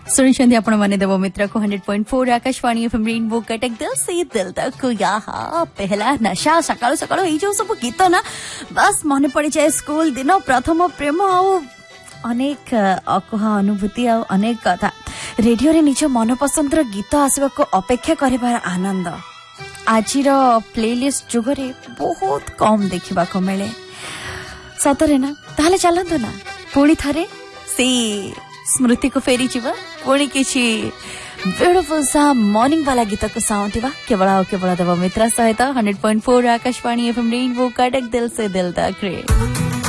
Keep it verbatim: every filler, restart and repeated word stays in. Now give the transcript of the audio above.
सुनिछन्ति आपण माने देव मित्र को hundred point four Akashvani FM rainbow Cuttack दिल से दिल तक को यहाँ पहला नशा सकाळु सकाळु एई जो सब गीत ना बस मन पड़ी जाए स्कूल दिन प्रथम प्रेम आउ अनेक अकुहा अनुभूति आ अनेक कथा रेडियो रे निज मन पसंद रो गीत आसीबा को अपेक्षा करिबार आनंद आजिर प्लेलिस्ट जुगरे बहुत कम देखिबा को मिले सतरे ना ताले चलंतो ना पुणी थारे से स्मृति को फेरी जीवा पुणी किछि ब्यूटीफुल सा मॉर्निंग वाला गीत को साउंडवा केवल आ केवल देव मित्र सहित hundred point four Akashvani FM rainbow Cuttack दिल से दिल तक रे।